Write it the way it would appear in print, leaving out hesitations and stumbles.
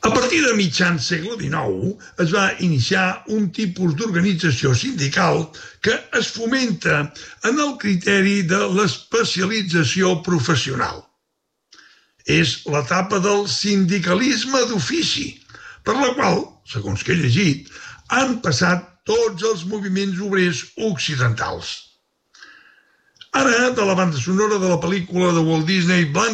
A partir de mitjans segle XIX es va iniciar un tipus d'organització sindical que es fomenta en el criteri de l'especialització professional. És l'etapa del sindicalisme d'ofici, per la qual, segons que he llegit, han passat tots els moviments obrers occidentals. Ara, de la banda sonora de la pel·lícula de Walt Disney,